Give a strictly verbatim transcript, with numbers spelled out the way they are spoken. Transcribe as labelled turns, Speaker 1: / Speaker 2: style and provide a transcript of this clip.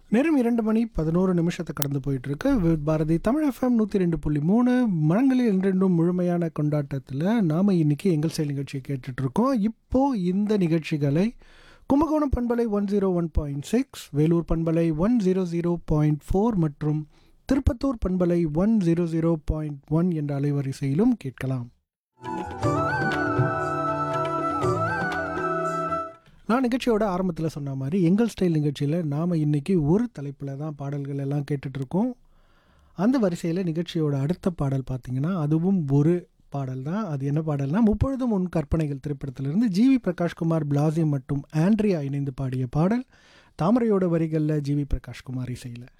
Speaker 1: நேரம் இரண்டு மணி பதினோரு நிமிஷத்தை கடந்து போயிட்டு இருக்கு. வித் பாரதி தமிழ் எஃப்எம் நூற்றி ரெண்டு புள்ளி மூணு மனங்களில் என்றென்றும் முழுமையான கொண்டாட்டத்தில் நாம் இன்னைக்கு எங்கள் செயல் நிகழ்ச்சியை கேட்டுட்டு இருக்கோம். இப்போ இந்த நிகழ்ச்சிகளை கும்பகோணம் பண்பலை one zero one point six, Vellore பண்பலை one zero zero point four மற்றும் திருப்பத்தூர் பண்பலை one zero zero point one என்ற அலைவரிசையிலும் கேட்கலாம். நான் நிகழ்ச்சியோட ஆரம்பத்தில் சொன்ன மாதிரி எங்கள் ஸ்டைல் நிகழ்ச்சியில் நாம் இன்றைக்கி ஒரு தலைப்பில் தான் பாடல்கள் எல்லாம் கேட்டுட்ருக்கோம். அந்த வரிசையில் நிகழ்ச்சியோட அடுத்த பாடல் பார்த்திங்கன்னா அதுவும் ஒரு பாடல் தான். அது என்ன பாடல்னா, முப்பொழுதும் உன் கற்பனைகள் திரைப்படத்திலிருந்து ஜிவி பிரகாஷ்குமார், பிளாசி மற்றும் ஆண்ட்ரியா இணைந்து பாடிய பாடல். தாமரையோட வரிகளில் ஜிவி பிரகாஷ்குமார் இசையில்.